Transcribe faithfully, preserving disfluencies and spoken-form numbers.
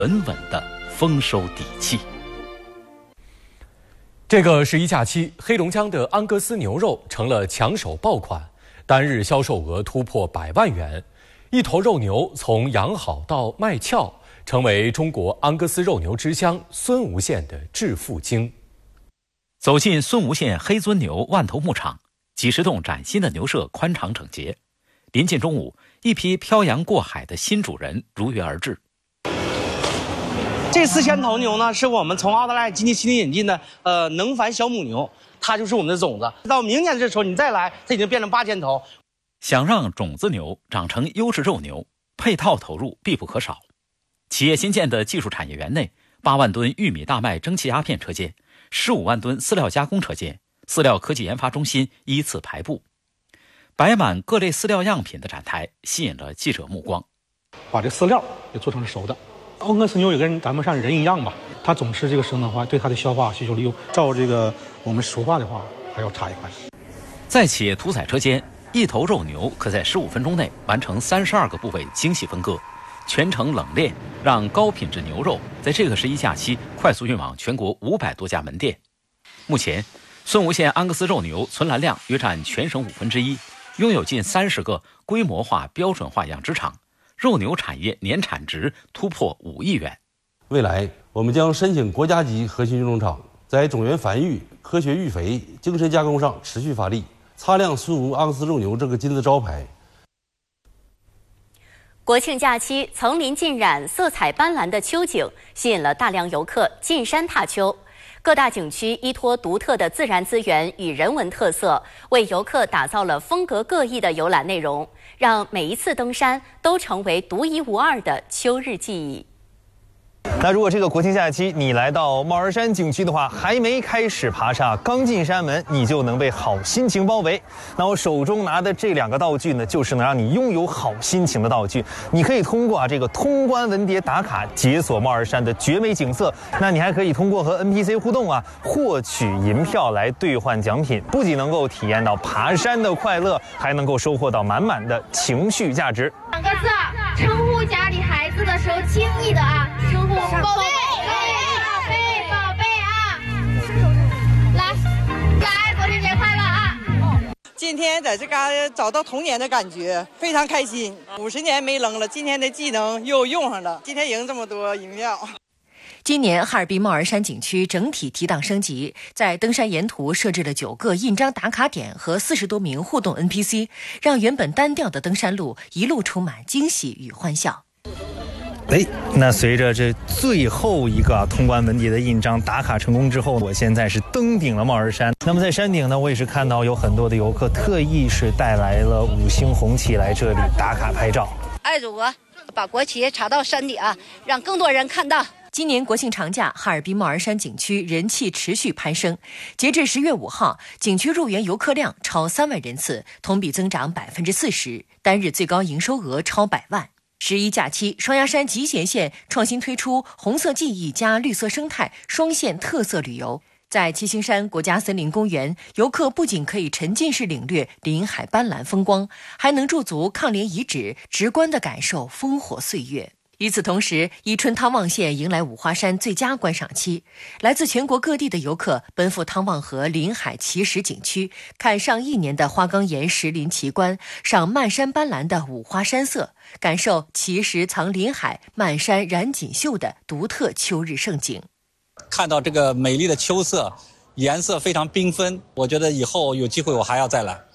稳稳的丰收底气。 这个十一假期，黑龙江的安格斯牛肉成了抢手爆款，单日销售额突破百万元。一头肉牛从养好到卖俏，成为中国安格斯肉牛之乡孙吴县的致富经。 走进孙吴县黑尊牛万头牧场，几十栋崭新的牛舍宽敞整洁。临近中午，一批漂洋过海的新主人如约而至。 这四千头牛呢，是我们从澳大利亚基尼西林引进的，呃，能繁小母牛，它就是我们的种子。到明年这时候你再来，它已经变成八千头。 想让种子牛长成优质肉牛，配套投入必不可少。企业新建的技术产业园内，八万吨玉米大麦蒸汽鸦片车间，十五万吨饲料加工车间，饲料科技研发中心依次排布，摆满各类饲料样品的展台吸引了记者目光。 把这饲料也做成了熟的。安格斯牛也跟咱们像人一样吧，它总吃这个生的话，对它的消化需求率照这个我们熟化的话还要差一块。 在企业屠宰车间，一头肉牛可在十五分钟内完成三十二个部位精细分割，全程冷链，让高品质牛肉在这个十一假期快速运往全国五百多家门店。目前，孙吴县安格斯肉牛存栏量约占全省五分之一，拥有近三十个规模化、标准化养殖场，肉牛产业年产值突破五亿元。 未来，我们将申请国家级核心育种场，在种源繁育、科学育肥、精深加工上持续发力，擦亮孙吴安格斯肉牛这个金字招牌。 国庆假期，层林尽染、色彩斑斓的秋景吸引了大量游客进山踏秋。各大景区依托独特的自然资源与人文特色，为游客打造了风格各异的游览内容，让每一次登山都成为独一无二的秋日记忆。 那如果这个国庆假期你来到帽儿山景区的话，还没开始爬上，刚进山门你就能被好心情包围。那我手中拿的这两个道具呢，就是能让你拥有好心情的道具。你可以通过啊这个通关文牒打卡解锁帽儿山的绝美景色，那你还可以通过和 N P C 互动啊，获取银票来兑换奖品，不仅能够体验到爬山的快乐，还能够收获到满满的情绪价值。 两个字，称呼家里孩子的时候轻易的啊，称呼宝贝，宝贝，宝贝啊！来，来，国庆节快乐啊！ 今天在这嘎找到童年的感觉，非常开心。五十年没扔了，今天的技能又用上了，今天赢这么多银票。 今年哈尔滨帽儿山景区整体提档升级，在登山沿途设置了九个印章打卡点和四十多名互动 N P C， 让原本单调的登山路一路充满惊喜与欢笑。 哎，那随着这最后一个通关文牒的印章打卡成功之后，我现在是登顶了帽儿山。那么在山顶呢，我也是看到有很多的游客特意是带来了五星红旗来这里打卡拍照。 爱祖国，把国旗插到山顶啊，让更多人看到。 今年国庆长假，哈尔滨帽儿山景区人气持续攀升。截至十月五号，景区入园游客量超三万人次，同比增长百分之四十，单日最高营收额超百万。十一假期，双鸭山集贤县创新推出红色记忆加绿色生态双线特色旅游。在七星山国家森林公园，游客不仅可以沉浸式领略林海斑斓风光，还能驻足抗联遗址，直观地感受烽火岁月。与此同时，伊春汤旺县迎来五花山最佳观赏期，来自全国各地的游客奔赴汤旺河林海奇石景区，看上一年的花岗岩石林奇观，赏漫山斑斓的五花山色，感受奇石藏林海、漫山染锦绣的独特秋日盛景。 看到这个美丽的秋色，颜色非常缤纷，我觉得以后有机会我还要再来。